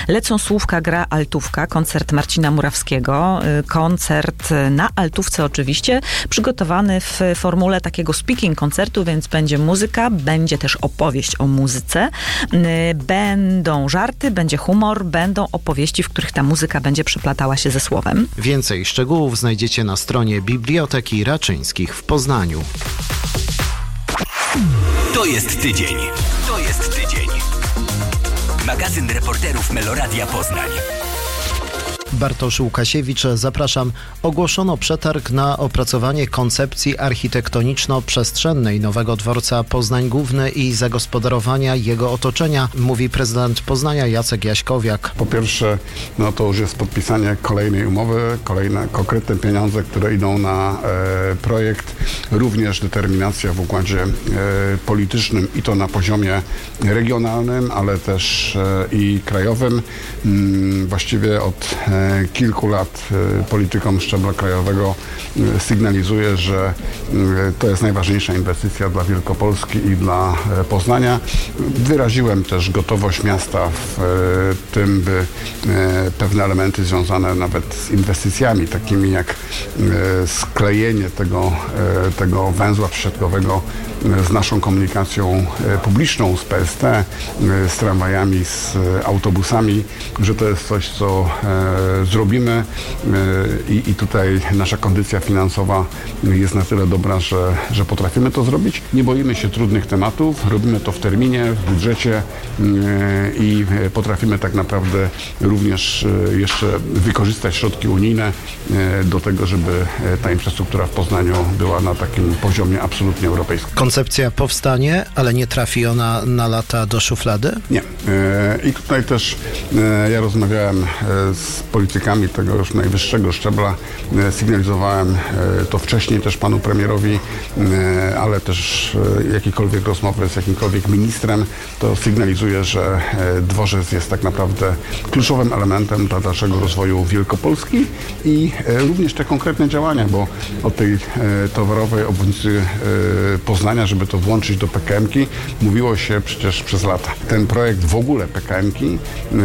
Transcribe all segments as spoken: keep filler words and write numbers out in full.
Lecą słówka, gra altówka, koncert Marcina Murawskiego, koncert na altówce oczywiście, przygotowany w formule takiego speaking koncertu, więc będzie muzyka, będzie też opowieść o muzyce, będą żarty, będzie humor, będą opowieści, w których ta muzyka będzie przeplatała się ze słowem. Więcej szczegółów znajdziecie na stronie Biblioteki Raczyńskich w Poznaniu. To jest tydzień. To jest tydzień. Magazyn reporterów Meloradia Poznań. Bartosz Łukasiewicz, zapraszam. Ogłoszono przetarg na opracowanie koncepcji architektoniczno-przestrzennej nowego dworca Poznań Główny i zagospodarowania jego otoczenia, mówi prezydent Poznania Jacek Jaśkowiak. Po pierwsze, no to już jest podpisanie kolejnej umowy, kolejne konkretne pieniądze, które idą na e, projekt, również determinacja w układzie e, politycznym i to na poziomie regionalnym, ale też e, i krajowym. Mm, właściwie od e, kilku lat politykom szczebla krajowego sygnalizuje, że to jest najważniejsza inwestycja dla Wielkopolski i dla Poznania. Wyraziłem też gotowość miasta w tym, by pewne elementy związane nawet z inwestycjami, takimi jak sklejenie tego, tego węzła przesiadkowego z naszą komunikacją publiczną, z P S T, z tramwajami, z autobusami, że to jest coś, co zrobimy i, i tutaj nasza kondycja finansowa jest na tyle dobra, że, że potrafimy to zrobić. Nie boimy się trudnych tematów, robimy to w terminie, w budżecie i potrafimy tak naprawdę również jeszcze wykorzystać środki unijne do tego, żeby ta infrastruktura w Poznaniu była na takim poziomie absolutnie europejskim. Koncepcja powstanie, ale nie trafi ona na lata do szuflady? Nie. I tutaj też ja rozmawiałem z politykami tego już najwyższego szczebla. Sygnalizowałem to wcześniej też panu premierowi, ale też jakiekolwiek rozmowy z jakimkolwiek ministrem, to sygnalizuje, że dworzec jest tak naprawdę kluczowym elementem dla dalszego rozwoju Wielkopolski i również te konkretne działania, bo od tej towarowej obwodnicy Poznania, żeby to włączyć do P K M-ki, mówiło się przecież przez lata. Ten projekt w ogóle P K M-ki,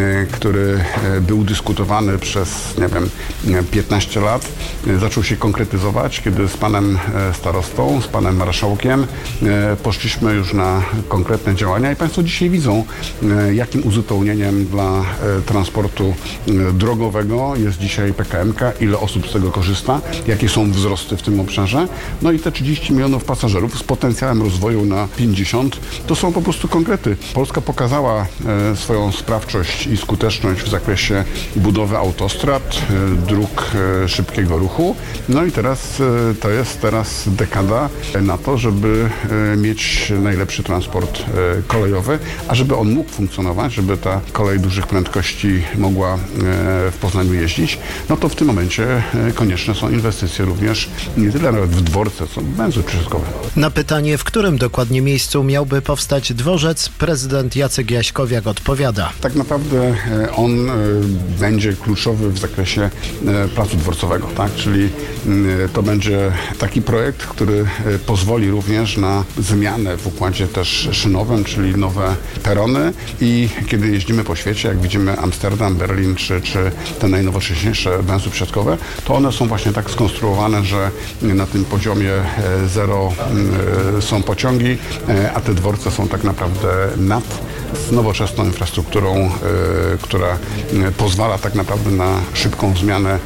który był dyskutowany przez, nie wiem, piętnaście lat, zaczął się konkretyzować, kiedy z panem starostą, z panem marszałkiem poszliśmy już na konkretne działania i państwo dzisiaj widzą, jakim uzupełnieniem dla transportu drogowego jest dzisiaj P K M-ka, ile osób z tego korzysta, jakie są wzrosty w tym obszarze. No i te trzydzieści milionów pasażerów z potencjałem rozwoju na pięćdziesiąt, to są po prostu konkrety. Polska pokazała swoją sprawczość i skuteczność w zakresie budowy autostrad, dróg szybkiego ruchu. No i teraz to jest teraz dekada na to, żeby mieć najlepszy transport kolejowy, a żeby on mógł funkcjonować, żeby ta kolej dużych prędkości mogła w Poznaniu jeździć, no to w tym momencie konieczne są inwestycje również nie tyle nawet w dworce, co w węzły przesiadkowe. Na pytanie, w którym dokładnie miejscu miałby powstać dworzec, prezydent Jacek Jaśkowiak odpowiada. Tak naprawdę on będzie kluczowy w zakresie placu dworcowego, tak? Czyli to będzie taki projekt, który pozwoli również na zmianę w układzie też szynowym, czyli nowe perony i kiedy jeździmy po świecie, jak widzimy Amsterdam, Berlin czy, czy te najnowocześniejsze węzły przesiadkowe, to one są właśnie tak skonstruowane, że na tym poziomie zero są pociągi, a te dworce są tak naprawdę nad z nowoczesną infrastrukturą, która pozwala tak naprawdę na szybką zmianę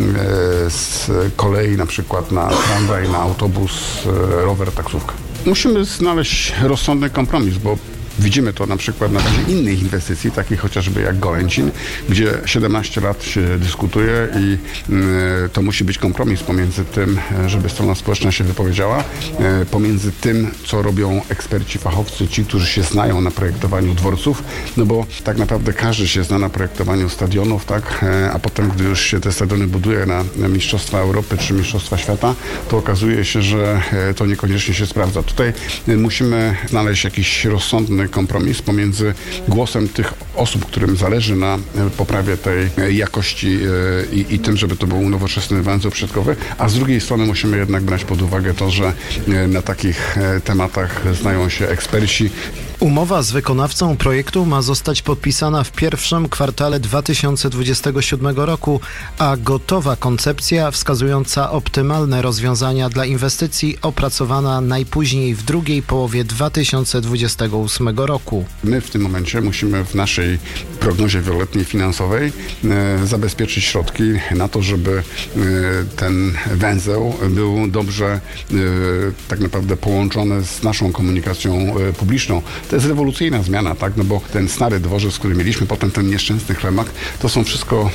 z kolei na przykład na tramwaj, na autobus, rower, taksówkę. Musimy znaleźć rozsądny kompromis, bo widzimy to na przykład na bazie innych inwestycji, takich chociażby jak Golęcin, gdzie siedemnaście lat się dyskutuje i y, to musi być kompromis pomiędzy tym, żeby strona społeczna się wypowiedziała, y, pomiędzy tym, co robią eksperci, fachowcy, ci, którzy się znają na projektowaniu dworców, no bo tak naprawdę każdy się zna na projektowaniu stadionów, tak, y, a potem, gdy już się te stadiony buduje na, na Mistrzostwa Europy czy Mistrzostwa Świata, to okazuje się, że y, to niekoniecznie się sprawdza. Tutaj y, musimy znaleźć jakiś rozsądny kompromis pomiędzy głosem tych osób, którym zależy na poprawie tej jakości i, i tym, żeby to był nowoczesny węzeł przesiadkowy, a z drugiej strony musimy jednak brać pod uwagę to, że na takich tematach znają się eksperci, Umowa z wykonawcą projektu ma zostać podpisana w pierwszym kwartale dwa tysiące dwudziestego siódmego roku, a gotowa koncepcja wskazująca optymalne rozwiązania dla inwestycji opracowana najpóźniej w drugiej połowie dwa tysiące dwudziestego ósmego roku. My w tym momencie musimy w naszej prognozie wieloletniej finansowej e, zabezpieczyć środki na to, żeby e, ten węzeł był dobrze e, tak naprawdę połączony z naszą komunikacją e, publiczną. To jest rewolucyjna zmiana, tak? No bo ten stary dworzec, który mieliśmy, potem ten nieszczęsny chlebak, to są wszystko,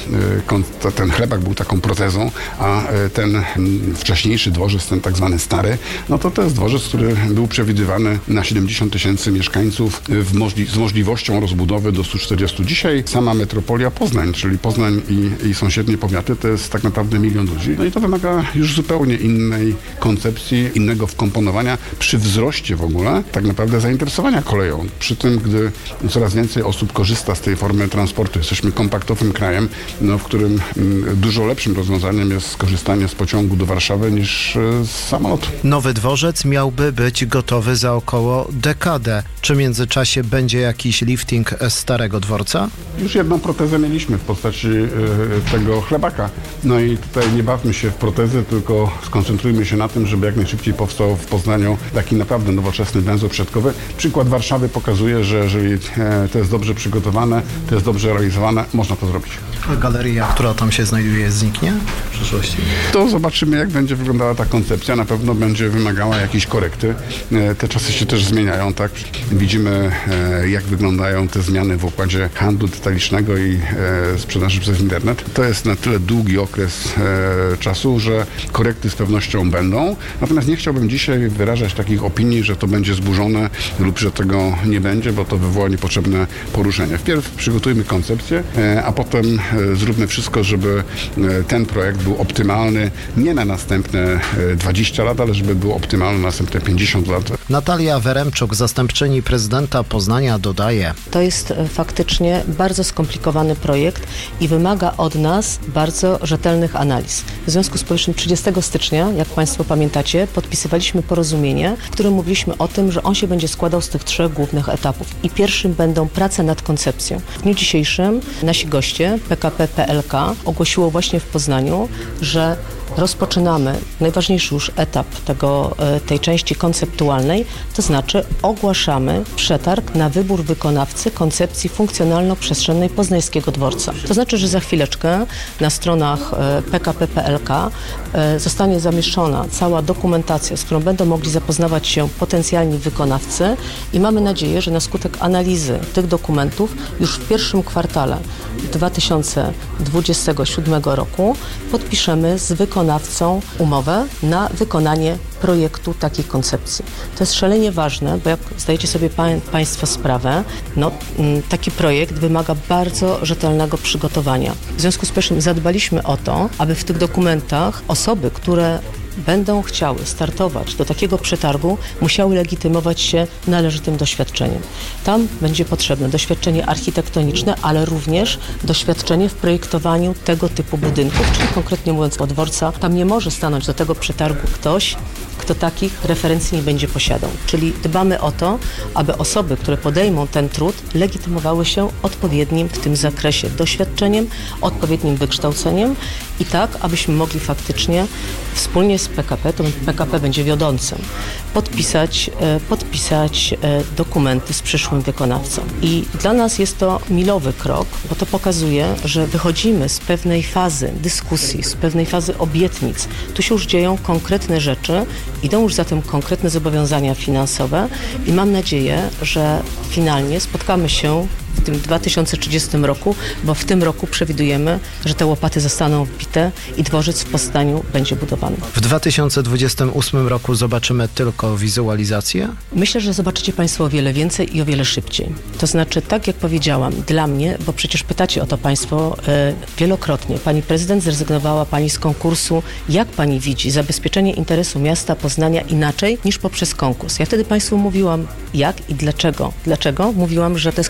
e, ten chlebak był taką protezą, a e, ten m, wcześniejszy dworzec, ten tak zwany stary, no to to jest dworzec, który był przewidywany na siedemdziesiąt tysięcy mieszkańców w możli- z możliwością rozbudowy do stu czterdziestu. Dzisiaj sama metropolia Poznań, czyli Poznań i, i sąsiednie powiaty, to jest tak naprawdę milion ludzi. No i to wymaga już zupełnie innej koncepcji, innego wkomponowania przy wzroście w ogóle tak naprawdę zainteresowania koleją. Przy tym, gdy coraz więcej osób korzysta z tej formy transportu. Jesteśmy kompaktowym krajem, no, w którym m, dużo lepszym rozwiązaniem jest skorzystanie z pociągu do Warszawy niż e, z samolotu. Nowy dworzec miałby być gotowy za około dekadę. Czy w międzyczasie będzie jakiś lifting starego dworca? Już jedną protezę mieliśmy w postaci e, tego chlebaka. No i tutaj nie bawmy się w protezy, tylko skoncentrujmy się na tym, żeby jak najszybciej powstał w Poznaniu taki naprawdę nowoczesny węzeł przesiadkowy. Przykład Warszawy pokazuje, że jeżeli e, to jest dobrze przygotowane, to jest dobrze realizowane, można to zrobić. A galeria, która tam się znajduje, zniknie w przyszłości? To zobaczymy, jak będzie wyglądała ta koncepcja. Na pewno będzie wymagała jakiejś korekty. E, te czasy się też zmieniają, tak? Widzimy, e, jak wyglądają te zmiany w układzie handlu detalicznego i e, sprzedaży przez internet. To jest na tyle długi okres e, czasu, że korekty z pewnością będą. Natomiast nie chciałbym dzisiaj wyrażać takich opinii, że to będzie zburzone lub że tego nie będzie, bo to wywoła niepotrzebne poruszenie. Wpierw przygotujmy koncepcję, e, a potem e, zróbmy wszystko, żeby e, ten projekt był optymalny nie na następne e, dwadzieścia lat, ale żeby był optymalny na następne pięćdziesiąt lat. Natalia Weremczuk, zastępczyni prezydenta Poznania, dodaje: To jest faktycznie bardzo skomplikowany projekt i wymaga od nas bardzo rzetelnych analiz. W związku z powyższym trzydziestego stycznia, jak Państwo pamiętacie, podpisywaliśmy porozumienie, w którym mówiliśmy o tym, że on się będzie składał z tych trzech głównych etapów. I pierwszym będą prace nad koncepcją. W dniu dzisiejszym nasi goście, P K P P L K, ogłosiło właśnie w Poznaniu, że rozpoczynamy najważniejszy już etap tego, tej części konceptualnej, to znaczy ogłaszamy przetarg na wybór wykonawcy koncepcji funkcjonalno-przestrzennej poznańskiego dworca. To znaczy, że za chwileczkę na stronach P K P P L K zostanie zamieszczona cała dokumentacja, z którą będą mogli zapoznawać się potencjalni wykonawcy i mamy nadzieję, że na skutek analizy tych dokumentów już w pierwszym kwartale dwa tysiące dwudziestego siódmego roku podpiszemy z wykonawcą umowę na wykonanie projektu takiej koncepcji. To jest szalenie ważne, bo jak zdajecie sobie pa- Państwo sprawę, no, m, taki projekt wymaga bardzo rzetelnego przygotowania. W związku z czym zadbaliśmy o to, aby w tych dokumentach osoby, które będą chciały startować do takiego przetargu, musiały legitymować się należytym doświadczeniem. Tam będzie potrzebne doświadczenie architektoniczne, ale również doświadczenie w projektowaniu tego typu budynków, czyli konkretnie mówiąc o dworca. Tam nie może stanąć do tego przetargu ktoś, kto takich referencji nie będzie posiadał. Czyli dbamy o to, aby osoby, które podejmą ten trud, legitymowały się odpowiednim w tym zakresie doświadczeniem, odpowiednim wykształceniem i tak, abyśmy mogli faktycznie wspólnie z P K P, to P K P będzie wiodącym, podpisać, podpisać dokumenty z przyszłym wykonawcą. I dla nas jest to milowy krok, bo to pokazuje, że wychodzimy z pewnej fazy dyskusji, z pewnej fazy obietnic. Tu się już dzieją konkretne rzeczy, idą już zatem konkretne zobowiązania finansowe i mam nadzieję, że finalnie spotkamy się w tym dwa tysiące trzydziestym roku, bo w tym roku przewidujemy, że te łopaty zostaną wbite i dworzec w Poznaniu będzie budowany. W dwa tysiące dwudziestym ósmym roku zobaczymy tylko wizualizację? Myślę, że zobaczycie Państwo o wiele więcej i o wiele szybciej. To znaczy, tak jak powiedziałam, dla mnie, bo przecież pytacie o to Państwo e, wielokrotnie, Pani Prezydent zrezygnowała Pani z konkursu. Jak Pani widzi zabezpieczenie interesu miasta Poznania inaczej niż poprzez konkurs? Ja wtedy Państwu mówiłam jak i dlaczego. Dlaczego? Mówiłam, że to jest kwestia czasu.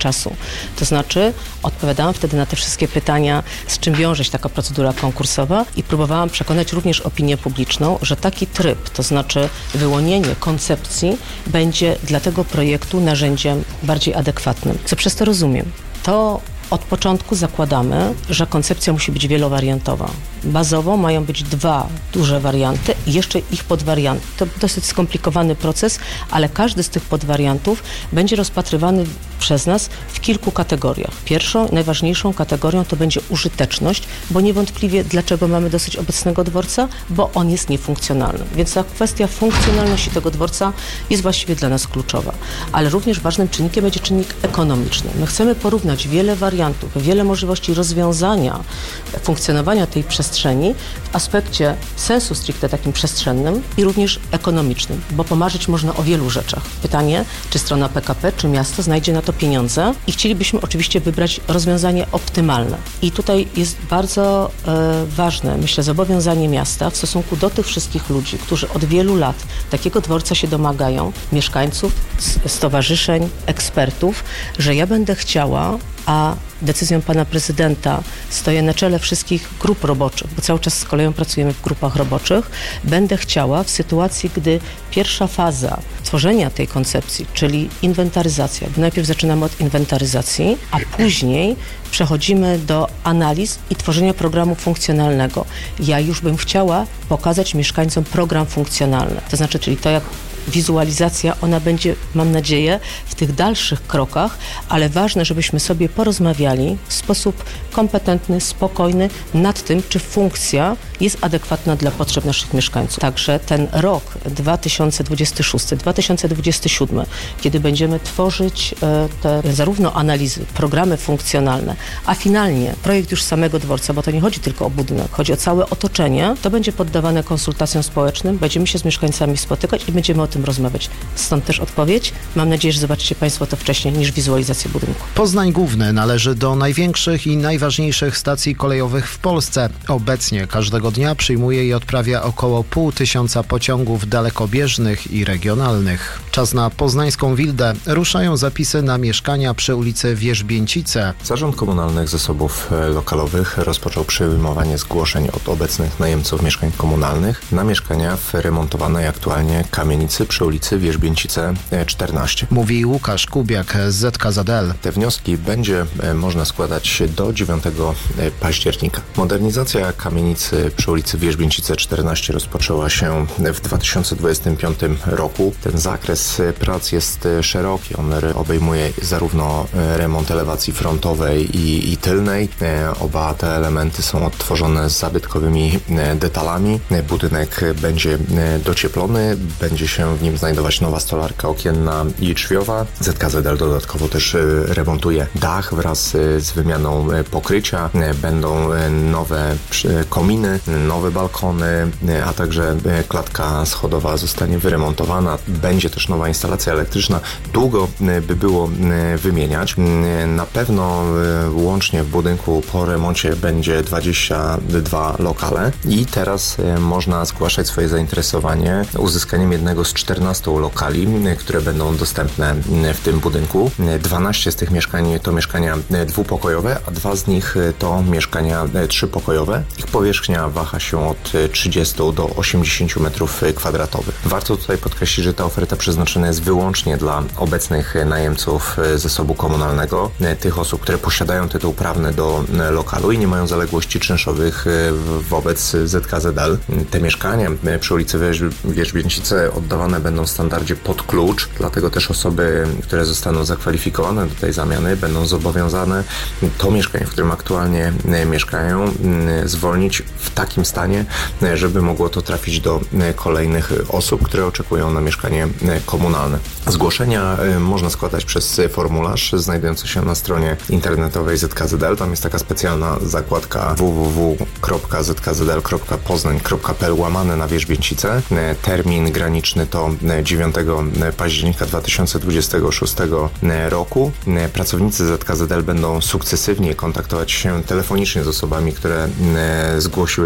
czasu. To znaczy odpowiadałam wtedy na te wszystkie pytania, z czym wiąże się taka procedura konkursowa i próbowałam przekonać również opinię publiczną, że taki tryb, to znaczy wyłonienie koncepcji będzie dla tego projektu narzędziem bardziej adekwatnym. Co przez to rozumiem? To od początku zakładamy, że koncepcja musi być wielowariantowa. Bazowo mają być dwa duże warianty i jeszcze ich podwarianty. To dosyć skomplikowany proces, ale każdy z tych podwariantów będzie rozpatrywany przez nas w kilku kategoriach. Pierwszą, najważniejszą kategorią to będzie użyteczność, bo niewątpliwie dlaczego mamy dosyć obecnego dworca? Bo on jest niefunkcjonalny. Więc ta kwestia funkcjonalności tego dworca jest właściwie dla nas kluczowa. Ale również ważnym czynnikiem będzie czynnik ekonomiczny. My chcemy porównać wiele wariantów, wiele możliwości rozwiązania funkcjonowania tej przestrzeni w aspekcie sensu stricte takim przestrzennym i również ekonomicznym, bo pomarzyć można o wielu rzeczach. Pytanie, czy strona P K P, czy miasto znajdzie na to pieniądze i chcielibyśmy oczywiście wybrać rozwiązanie optymalne. I tutaj jest bardzo e, ważne, myślę, zobowiązanie miasta w stosunku do tych wszystkich ludzi, którzy od wielu lat takiego dworca się domagają, mieszkańców, stowarzyszeń, ekspertów, że ja będę chciała, a decyzją pana prezydenta stoję na czele wszystkich grup roboczych, bo cały czas z koleją pracujemy w grupach roboczych, będę chciała w sytuacji, gdy pierwsza faza tworzenia tej koncepcji, czyli inwentaryzacja, bo najpierw zaczynamy od inwentaryzacji, a później przechodzimy do analiz i tworzenia programu funkcjonalnego. Ja już bym chciała pokazać mieszkańcom program funkcjonalny, to znaczy, czyli to jak wizualizacja, ona będzie, mam nadzieję, w tych dalszych krokach, ale ważne, żebyśmy sobie porozmawiali w sposób kompetentny, spokojny nad tym, czy funkcja jest adekwatna dla potrzeb naszych mieszkańców. Także ten rok dwa tysiące dwudziesty szósty dwa tysiące dwudziesty siódmy, kiedy będziemy tworzyć te zarówno analizy, programy funkcjonalne, a finalnie projekt już samego dworca, bo to nie chodzi tylko o budynek, chodzi o całe otoczenie, to będzie poddawane konsultacjom społecznym, będziemy się z mieszkańcami spotykać i będziemy o tym rozmawiać. Stąd też odpowiedź. Mam nadzieję, że zobaczycie Państwo to wcześniej niż wizualizację budynku. Poznań Główny należy do największych i najważniejszych stacji kolejowych w Polsce. Obecnie każdego dnia przyjmuje i odprawia około pół tysiąca pociągów dalekobieżnych i regionalnych. Czas na poznańską Wildę. Ruszają zapisy na mieszkania przy ulicy Wierzbięcice. Zarząd Komunalnych Zasobów Lokalowych rozpoczął przyjmowanie zgłoszeń od obecnych najemców mieszkań komunalnych na mieszkania w remontowanej aktualnie kamienicy przy ulicy Wierzbięcice czternaście. Mówi Łukasz Kubiak z Z K Z L. Te wnioski będzie można składać do dziewiątego października. Modernizacja kamienicy przy ulicy Wierzbięcice czternaście rozpoczęła się w dwa tysiące dwudziestym piątym roku. Ten zakres prac jest szeroki. On obejmuje zarówno remont elewacji frontowej i, i tylnej. Oba te elementy są odtworzone z zabytkowymi detalami. Budynek będzie docieplony, będzie się w nim znajdować nowa stolarka okienna i drzwiowa. Z K Z L dodatkowo też remontuje dach wraz z wymianą pokrycia. Będą nowe kominy, nowe balkony, a także klatka schodowa zostanie wyremontowana. Będzie też nowa instalacja elektryczna. Długo by było wymieniać. Na pewno łącznie w budynku po remoncie będzie dwadzieścia dwa lokale i teraz można zgłaszać swoje zainteresowanie uzyskaniem jednego z czternastu lokali, które będą dostępne w tym budynku. dwanaście z tych mieszkań to mieszkania dwupokojowe, a dwa z nich to mieszkania trzypokojowe. Ich powierzchnia waha się od trzydziestu do osiemdziesięciu metrów kwadratowych. Warto tutaj podkreślić, że ta oferta przeznaczona jest wyłącznie dla obecnych najemców zasobu komunalnego, tych osób, które posiadają tytuł prawny do lokalu i nie mają zaległości czynszowych wobec Z K Z L. Te mieszkania przy ulicy Wierzbięcice oddawane będą w standardzie pod klucz, dlatego też osoby, które zostaną zakwalifikowane do tej zamiany, będą zobowiązane to mieszkanie, w którym aktualnie mieszkają, zwolnić w takim stanie, żeby mogło to trafić do kolejnych osób, które oczekują na mieszkanie komunalne. Zgłoszenia można składać przez formularz znajdujący się na stronie internetowej Z K Z L. Tam jest taka specjalna zakładka w w w kropka z k z d l kropka poznań kropka p l łamane na Wierzbięcice. Termin graniczny to dziewiątego października dwa tysiące dwudziestego szóstego roku. Pracownicy Z K Z L będą sukcesywnie kontaktować się telefonicznie z osobami, które zgłosiły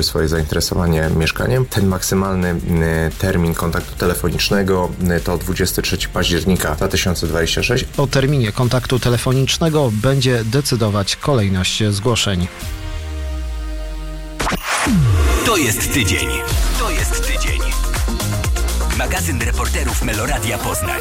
zgłosiły swoje zainteresowanie mieszkaniem. Ten maksymalny termin kontaktu telefonicznego to dwudziestego trzeciego października dwa tysiące dwudziestego trzeciego. O terminie kontaktu telefonicznego będzie decydować kolejność zgłoszeń. To jest tydzień. To jest tydzień. Magazyn reporterów Meloradia Poznań.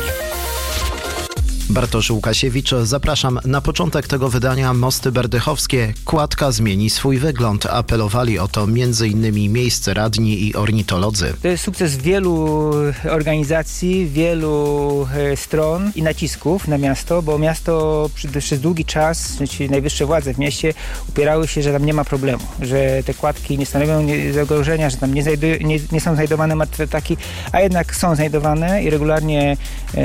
Bartosz Łukasiewicz, zapraszam. Na początek tego wydania Mosty Berdychowskie. Kładka zmieni swój wygląd. Apelowali o to między innymi miejscy radni i ornitolodzy. To jest sukces wielu organizacji, wielu stron i nacisków na miasto, bo miasto przez długi czas, czyli najwyższe władze w mieście upierały się, że tam nie ma problemu, że te kładki nie stanowią zagrożenia, że tam nie, znajdu- nie, nie są znajdowane martwe ptaki, a jednak są znajdowane i regularnie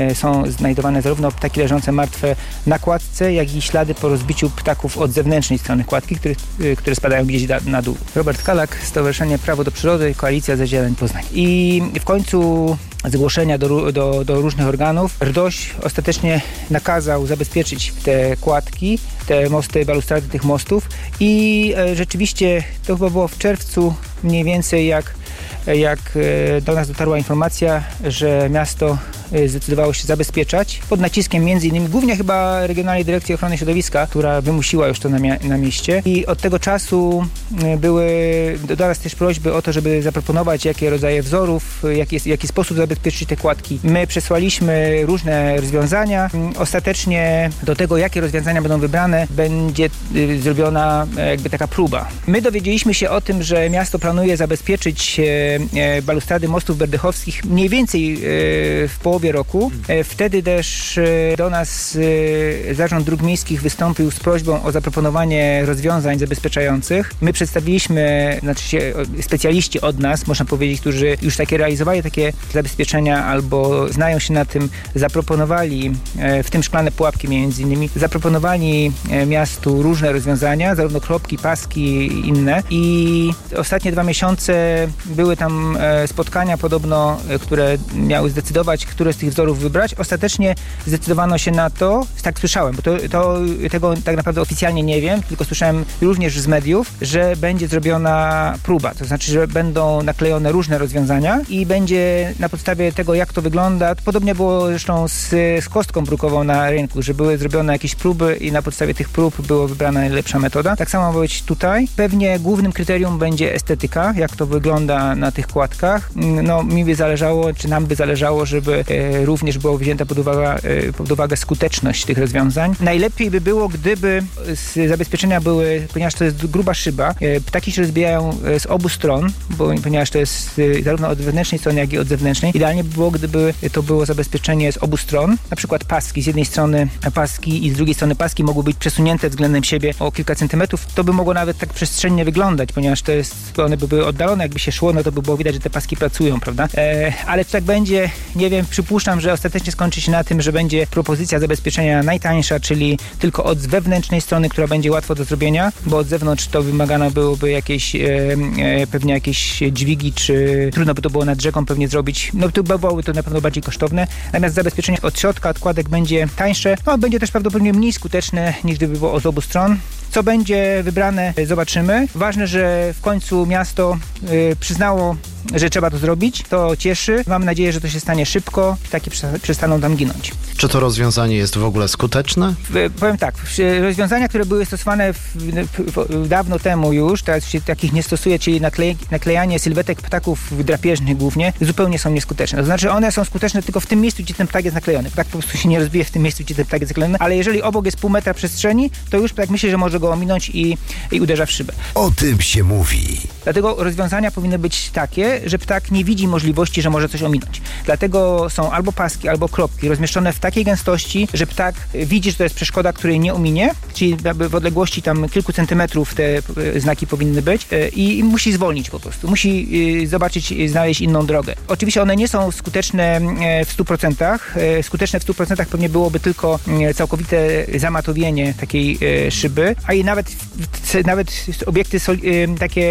są znajdowane zarówno ptaki leżące martwe na kładce, jak i ślady po rozbiciu ptaków od zewnętrznej strony kładki, które, które spadają gdzieś da, na dół. Robert Kalak, Stowarzyszenie Prawo do Przyrody, Koalicja za Zieleń Poznań. I w końcu zgłoszenia do, do, do różnych organów R D O Ś ostatecznie nakazał zabezpieczyć te kładki, te mosty, balustrady tych mostów i e, rzeczywiście to chyba było w czerwcu mniej więcej jak jak do nas dotarła informacja, że miasto zdecydowało się zabezpieczać pod naciskiem między innymi głównie chyba Regionalnej Dyrekcji Ochrony Środowiska, która wymusiła już to na, mia- na mieście. I od tego czasu były do nas też prośby o to, żeby zaproponować jakie rodzaje wzorów, jaki, jaki sposób zabezpieczyć te kładki. My przesłaliśmy różne rozwiązania. Ostatecznie do tego, jakie rozwiązania będą wybrane, będzie zrobiona jakby taka próba. My dowiedzieliśmy się o tym, że miasto planuje zabezpieczyć balustrady mostów berdychowskich mniej więcej w połowie roku. Wtedy też do nas Zarząd Dróg Miejskich wystąpił z prośbą o zaproponowanie rozwiązań zabezpieczających. My przedstawiliśmy, znaczy się specjaliści od nas, można powiedzieć, którzy już takie realizowali takie zabezpieczenia albo znają się na tym, zaproponowali, w tym szklane pułapki między innymi, zaproponowali miastu różne rozwiązania, zarówno kropki, paski i inne. I ostatnie dwa miesiące były tam spotkania podobno, które miały zdecydować, które z tych wzorów wybrać. Ostatecznie zdecydowano się na to, tak słyszałem, bo to, to tego tak naprawdę oficjalnie nie wiem, tylko słyszałem również z mediów, że będzie zrobiona próba, to znaczy, że będą naklejone różne rozwiązania i będzie na podstawie tego, jak to wygląda, podobnie było zresztą z, z kostką brukową na rynku, że były zrobione jakieś próby i na podstawie tych prób była wybrana najlepsza metoda. Tak samo ma być tutaj. Pewnie głównym kryterium będzie estetyka, jak to wygląda na tych kładkach. No, mi by zależało, czy nam by zależało, żeby e, również było wzięta pod uwagę, e, pod uwagę skuteczność tych rozwiązań. Najlepiej by było, gdyby z zabezpieczenia były, ponieważ to jest gruba szyba, e, ptaki się rozbijają z obu stron, bo, ponieważ to jest e, zarówno od wewnętrznej strony, jak i od zewnętrznej. Idealnie by było, gdyby to było zabezpieczenie z obu stron. Na przykład paski, z jednej strony paski i z drugiej strony paski mogły być przesunięte względem siebie o kilka centymetrów. To by mogło nawet tak przestrzennie wyglądać, ponieważ to jest, one by były oddalone, jakby się szło, no to by było widać, że te paski pracują, prawda? E, ale czy tak będzie, nie wiem, przypuszczam, że ostatecznie skończy się na tym, że będzie propozycja zabezpieczenia najtańsza, czyli tylko od wewnętrznej strony, która będzie łatwo do zrobienia, bo od zewnątrz to wymagane byłoby jakieś, e, e, pewnie jakieś dźwigi, czy trudno by to było nad rzeką pewnie zrobić. No to byłoby to na pewno bardziej kosztowne. Natomiast zabezpieczenie od środka, od kładek będzie tańsze, no będzie też prawdopodobnie mniej skuteczne, niż gdyby było od obu stron. Co będzie wybrane, zobaczymy. Ważne, że w końcu miasto y, przyznało, że trzeba to zrobić. To cieszy. Mam nadzieję, że to się stanie szybko. Ptaki przestaną tam ginąć. Czy to rozwiązanie jest w ogóle skuteczne? Powiem tak, rozwiązania, które były stosowane w, w, dawno temu już, teraz się takich nie stosuje, czyli naklej, naklejanie sylwetek ptaków drapieżnych głównie, zupełnie są nieskuteczne. To znaczy one są skuteczne tylko w tym miejscu, gdzie ten ptak jest naklejony. Ptak po prostu się nie rozbije w tym miejscu, gdzie ten ptak jest naklejony, ale jeżeli obok jest pół metra przestrzeni, to już tak myślę, że może go ominąć i, i uderza w szybę. O tym się mówi. Dlatego rozwiązania powinny być takie, że ptak nie widzi możliwości, że może coś ominąć. Dlatego są albo paski, albo kropki rozmieszczone w takiej gęstości, że ptak widzi, że to jest przeszkoda, której nie ominie, czyli w odległości tam kilku centymetrów te znaki powinny być i musi zwolnić po prostu. Musi zobaczyć, znaleźć inną drogę. Oczywiście one nie są skuteczne w stu procentach. Skuteczne w stu procentach pewnie byłoby tylko całkowite zamatowienie takiej szyby, a i nawet, nawet obiekty takie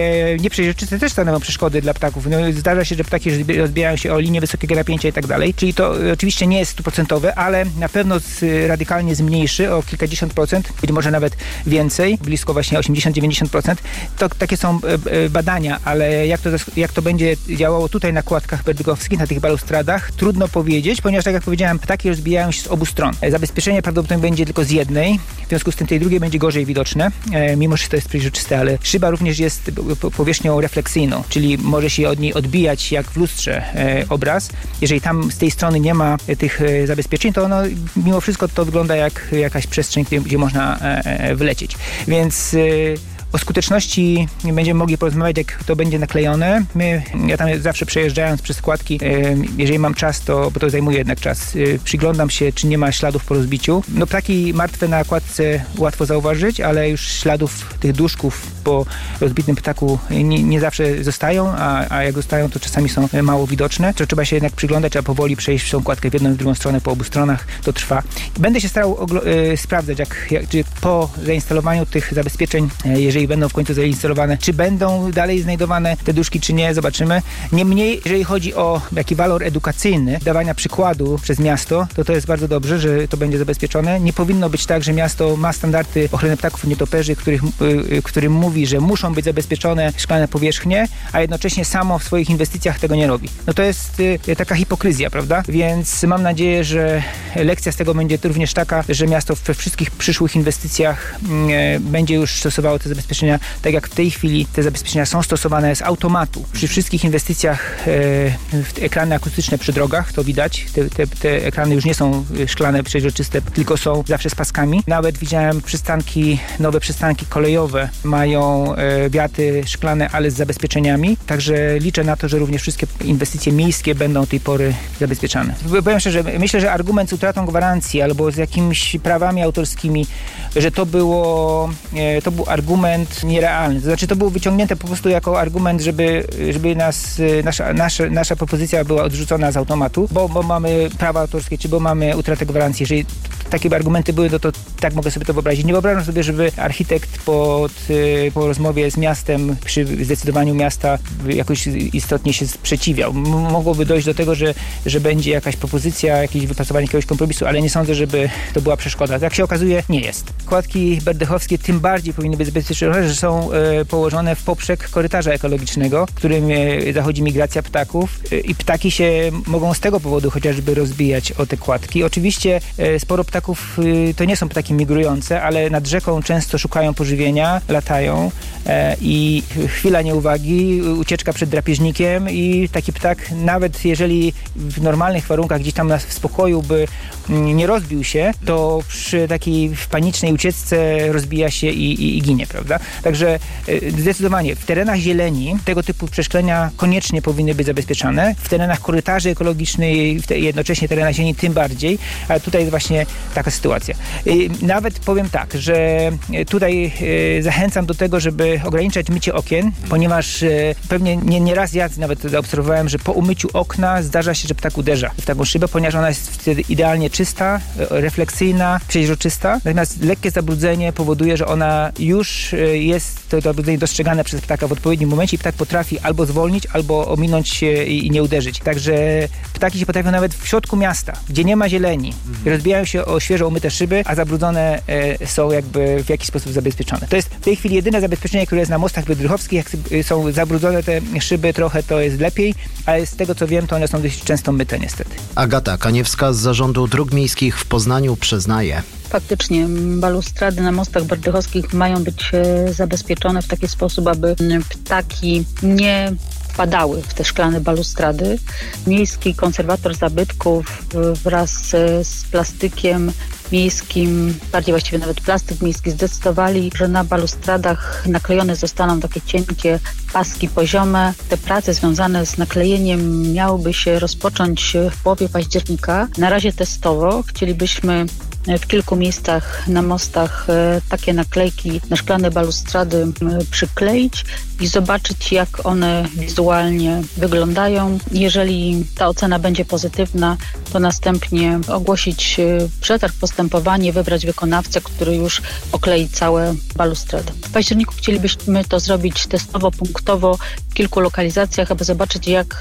nieprzejrzyste też stanowią przeszkody dla ptaków. No, zdarza się, że ptaki rozbijają się o linię wysokiego napięcia i tak dalej. Czyli to y, oczywiście nie jest stuprocentowe, ale na pewno z, y, radykalnie zmniejszy o kilkadziesiąt procent, być może nawet więcej, blisko właśnie osiemdziesiąt do dziewięćdziesięciu procent. To takie są y, y, badania, ale jak to, jak to będzie działało tutaj na kładkach berdygowskich, na tych balustradach, trudno powiedzieć, ponieważ tak jak powiedziałem, ptaki rozbijają się z obu stron. Zabezpieczenie prawdopodobnie będzie tylko z jednej, w związku z tym tej drugiej będzie gorzej widoczne, e, mimo że to jest przejrzyste, ale szyba również jest powierzchnią refleksyjną, czyli może się od niej odbijać jak w lustrze e, obraz. Jeżeli tam z tej strony nie ma e, tych e, zabezpieczeń, to ono, mimo wszystko to wygląda jak jakaś przestrzeń, gdzie, gdzie można e, e, wylecieć. Więc e, o skuteczności będziemy mogli porozmawiać, jak to będzie naklejone. My, ja tam zawsze przejeżdżając przez składki, jeżeli mam czas, to, bo to zajmuje jednak czas, przyglądam się, czy nie ma śladów po rozbiciu. No ptaki martwe na kładce łatwo zauważyć, ale już śladów tych duszków po rozbitym ptaku nie, nie zawsze zostają, a, a jak zostają, to czasami są mało widoczne. To trzeba się jednak przyglądać, trzeba powoli przejść tą kładkę w jedną i w drugą stronę, po obu stronach. To trwa. Będę się starał oglo- y, sprawdzać, jak, jak, czy po zainstalowaniu tych zabezpieczeń, jeżeli będą w końcu zainstalowane, czy będą dalej znajdowane te duszki, czy nie, zobaczymy. Niemniej, jeżeli chodzi o taki walor edukacyjny, dawania przykładu przez miasto, to to jest bardzo dobrze, że to będzie zabezpieczone. Nie powinno być tak, że miasto ma standardy ochrony ptaków i nietoperzy, których, y, którym mówi, że muszą być zabezpieczone szklane powierzchnie, a jednocześnie samo w swoich inwestycjach tego nie robi. No to jest y, taka hipokryzja, prawda? Więc mam nadzieję, że lekcja z tego będzie również taka, że miasto we wszystkich przyszłych inwestycjach y, będzie już stosowało te zabezpieczenia, tak jak w tej chwili te zabezpieczenia są stosowane z automatu. Przy wszystkich inwestycjach e, w ekrany akustyczne przy drogach, to widać, te, te, te ekrany już nie są szklane, przejrzyste, tylko są zawsze z paskami. Nawet widziałem przystanki, nowe przystanki kolejowe mają e, wiaty szklane, ale z zabezpieczeniami, także liczę na to, że również wszystkie inwestycje miejskie będą od tej pory zabezpieczane. Powiem szczerze, myślę, że argument z utratą gwarancji albo z jakimiś prawami autorskimi, że to było, e, to był argument nierealny. To znaczy to było wyciągnięte po prostu jako argument, żeby, żeby nas, nasza, nasza, nasza propozycja była odrzucona z automatu, bo, bo mamy prawa autorskie, czy bo mamy utratę gwarancji. Jeżeli takie argumenty były, to, to tak mogę sobie to wyobrazić. Nie wyobrażam sobie, żeby architekt pod, po rozmowie z miastem, przy zdecydowaniu miasta jakoś istotnie się sprzeciwiał. Mogłoby dojść do tego, że, że będzie jakaś propozycja, jakieś wypracowanie jakiegoś kompromisu, ale nie sądzę, żeby to była przeszkoda. Jak się okazuje, nie jest. Kładki berdechowskie tym bardziej powinny być zabezpieczone, że są e, położone w poprzek korytarza ekologicznego, w którym e, zachodzi migracja ptaków e, i ptaki się mogą z tego powodu chociażby rozbijać o te kładki. Oczywiście e, sporo ptaków e, to nie są ptaki migrujące, ale nad rzeką często szukają pożywienia, latają e, i chwila nieuwagi, ucieczka przed drapieżnikiem i taki ptak, nawet jeżeli w normalnych warunkach gdzieś tam w spokoju by m, nie rozbił się, to przy takiej panicznej ucieczce rozbija się i, i, i ginie, prawda? Także zdecydowanie w terenach zieleni tego typu przeszklenia koniecznie powinny być zabezpieczane. W terenach korytarzy ekologicznej, w te, jednocześnie terenach zieleni tym bardziej, ale tutaj jest właśnie taka sytuacja. Nawet powiem tak, że tutaj zachęcam do tego, żeby ograniczać mycie okien, ponieważ pewnie nie, nie raz ja nawet zaobserwowałem, że po umyciu okna zdarza się, że ptak uderza w taką szybę, ponieważ ona jest wtedy idealnie czysta, refleksyjna, przeźroczysta. Natomiast lekkie zabrudzenie powoduje, że ona już jest to zabrudzenie dostrzegane przez ptaka w odpowiednim momencie i ptak potrafi albo zwolnić, albo ominąć się i nie uderzyć. Także ptaki się potrafią nawet w środku miasta, gdzie nie ma zieleni, mhm. rozbijają się o świeżo umyte szyby, a zabrudzone e, są jakby w jakiś sposób zabezpieczone. To jest w tej chwili jedyne zabezpieczenie, które jest na mostach berdrychowskich. Jak są zabrudzone te szyby trochę, to jest lepiej, ale z tego co wiem, to one są dość często myte niestety. Agata Kaniewska z Zarządu Dróg Miejskich w Poznaniu przyznaje. Faktycznie balustrady na mostach berdrychowskich mają być zabezpieczone w taki sposób, aby ptaki nie wpadały w te szklane balustrady. Miejski konserwator zabytków wraz z plastykiem miejskim, bardziej właściwie nawet plastyk miejski, zdecydowali, że na balustradach naklejone zostaną takie cienkie paski poziome. Te prace związane z naklejeniem miałyby się rozpocząć w połowie października. Na razie testowo chcielibyśmy w kilku miejscach na mostach takie naklejki na szklane balustrady przykleić i zobaczyć, jak one wizualnie wyglądają. Jeżeli ta ocena będzie pozytywna, to następnie ogłosić przetarg, postępowanie, wybrać wykonawcę, który już oklei całe balustrady. W październiku chcielibyśmy to zrobić testowo, punktowo w kilku lokalizacjach, aby zobaczyć, jak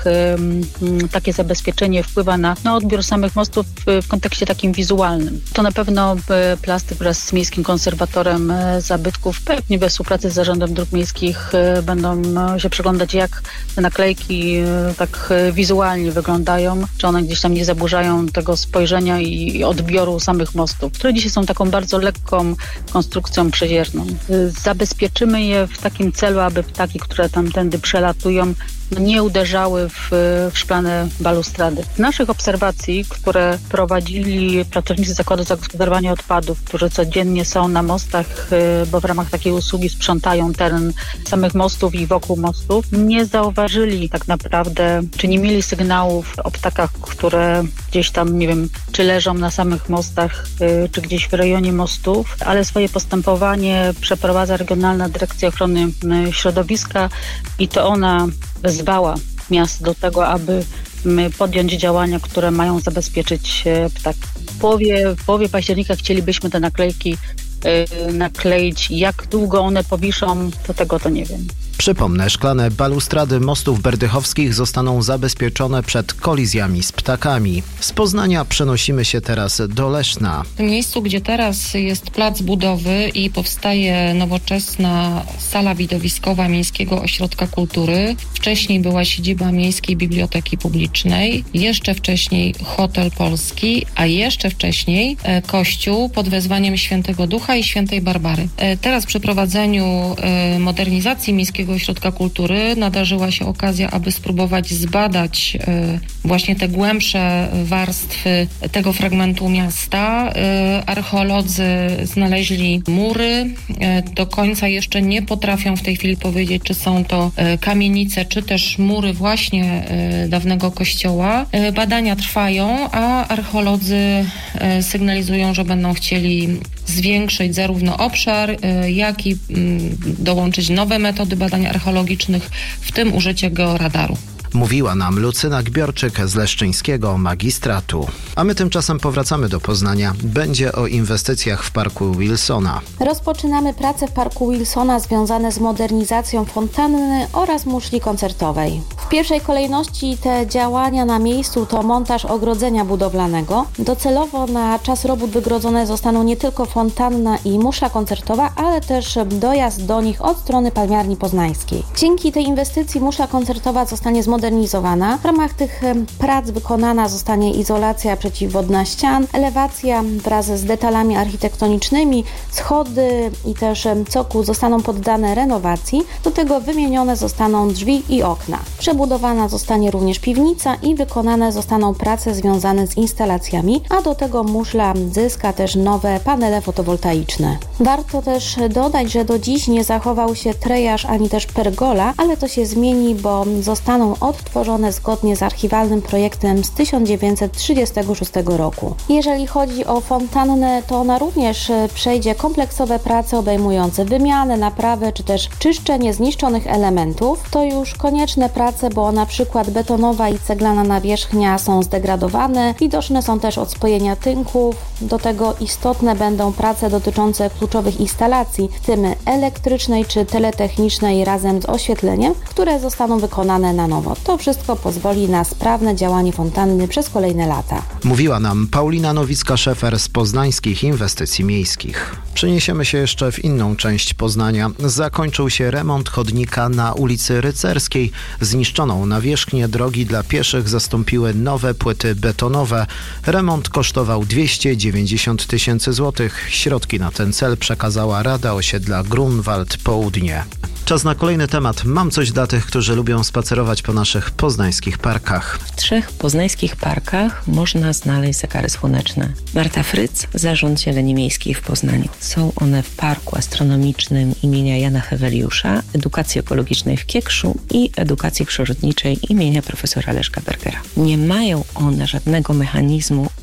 um, takie zabezpieczenie wpływa na, na odbiór samych mostów w, w kontekście takim wizualnym. To na pewno Plastyk wraz z Miejskim Konserwatorem Zabytków, pewnie we współpracy z Zarządem Dróg Miejskich będą się przyglądać, jak te naklejki tak wizualnie wyglądają, czy one gdzieś tam nie zaburzają tego spojrzenia i odbioru samych mostów, które dzisiaj są taką bardzo lekką konstrukcją przezierną. Zabezpieczymy je w takim celu, aby ptaki, które tamtędy przelatują, nie uderzały w, w szklane balustrady. Z naszych obserwacji, które prowadzili pracownicy Zakładu Zagospodarowania Odpadów, którzy codziennie są na mostach, bo w ramach takiej usługi sprzątają teren samych mostów i wokół mostów, nie zauważyli tak naprawdę, czy nie mieli sygnałów o ptakach, które gdzieś tam, nie wiem, czy leżą na samych mostach, czy gdzieś w rejonie mostów, ale swoje postępowanie przeprowadza Regionalna Dyrekcja Ochrony Środowiska i to ona wezwała miasto do tego, aby podjąć działania, które mają zabezpieczyć ptaki. W połowie, w połowie października chcielibyśmy te naklejki yy, nakleić. Jak długo one powiszą, to tego to nie wiem. Przypomnę, szklane balustrady mostów berdychowskich zostaną zabezpieczone przed kolizjami z ptakami. Z Poznania przenosimy się teraz do Leszna. W miejscu, gdzie teraz jest plac budowy i powstaje nowoczesna sala widowiskowa Miejskiego Ośrodka Kultury, wcześniej była siedziba Miejskiej Biblioteki Publicznej, jeszcze wcześniej Hotel Polski, a jeszcze wcześniej e, kościół pod wezwaniem Świętego Ducha i Świętej Barbary. E, teraz przy prowadzeniu e, modernizacji Miejskiego Ośrodka Kultury nadarzyła się okazja, aby spróbować zbadać e, właśnie te głębsze warstwy tego fragmentu miasta. E, archeolodzy znaleźli mury. E, do końca jeszcze nie potrafią w tej chwili powiedzieć, czy są to e, kamienice, czy też mury właśnie e, dawnego kościoła. E, badania trwają, a archeolodzy e, sygnalizują, że będą chcieli zwiększyć zarówno obszar, e, jak i m, dołączyć nowe metody badań archeologicznych, w tym użycie georadaru. Mówiła nam Lucyna Gbiorczyk z Leszczyńskiego Magistratu. A my tymczasem powracamy do Poznania. Będzie o inwestycjach w Parku Wilsona. Rozpoczynamy prace w Parku Wilsona związane z modernizacją fontanny oraz muszli koncertowej. W pierwszej kolejności te działania na miejscu to montaż ogrodzenia budowlanego. Docelowo na czas robót wygrodzone zostaną nie tylko fontanna i muszla koncertowa, ale też dojazd do nich od strony Palmiarni Poznańskiej. Dzięki tej inwestycji muszla koncertowa zostanie zmodernizowana. W ramach tych prac wykonana zostanie izolacja przeciwwodna ścian, elewacja wraz z detalami architektonicznymi, schody i też cokół zostaną poddane renowacji. Do tego wymienione zostaną drzwi i okna. Przebudowana zostanie również piwnica i wykonane zostaną prace związane z instalacjami, a do tego muszla zyska też nowe panele fotowoltaiczne. Warto też dodać, że do dziś nie zachował się trejaż ani też pergola, ale to się zmieni, bo zostaną odtworzone zgodnie z archiwalnym projektem z tysiąc dziewięćset trzydziestego szóstego roku. Jeżeli chodzi o fontannę, to ona również przejdzie kompleksowe prace obejmujące wymianę, naprawę czy też czyszczenie zniszczonych elementów. To już konieczne prace, bo na przykład betonowa i ceglana nawierzchnia są zdegradowane, widoczne są też odspojenia tynków. Do tego istotne będą prace dotyczące kluczowych instalacji, w tym elektrycznej czy teletechnicznej razem z oświetleniem, które zostaną wykonane na nowo. To wszystko pozwoli na sprawne działanie fontanny przez kolejne lata. Mówiła nam Paulina Nowicka-Szefer z Poznańskich Inwestycji Miejskich. Przeniesiemy się jeszcze w inną część Poznania. Zakończył się remont chodnika na ulicy Rycerskiej. Zniszczoną nawierzchnię drogi dla pieszych zastąpiły nowe płyty betonowe. Remont kosztował dwieście dziewięćdziesiąt tysięcy złotych. Środki na ten cel przekazała Rada Osiedla Grunwald Południe. Czas na kolejny temat. Mam coś dla tych, którzy lubią spacerować po naszych poznańskich parkach. W trzech poznańskich parkach można znaleźć zegary słoneczne. Marta Fryc, Zarząd Zieleni Miejskiej w Poznaniu. Są one w Parku Astronomicznym imienia Jana Heweliusza, Edukacji Ekologicznej w Kiekszu i Edukacji Przyrodniczej imienia profesora Leszka Bergera. Nie mają one żadnego mechanizmu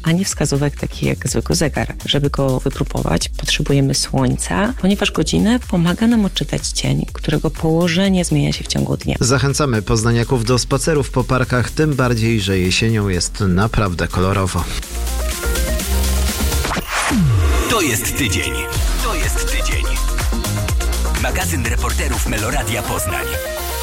a nie wskazówek takich jak zwykły zegar. Żeby go wypróbować, potrzebujemy słońca, ponieważ godzina pomaga nam odczytać cień, którego położenie zmienia się w ciągu dnia. Zachęcamy poznaniaków do spacerów po parkach, tym bardziej, że jesienią jest naprawdę kolorowo. To jest tydzień. To jest tydzień. Magazyn reporterów Meloradia Poznań.